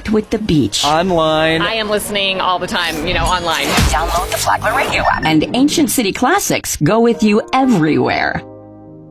connect with the beach. Online. I am listening all the time, online. Download the Flagler Radio app. And Ancient City Classics go with you everywhere.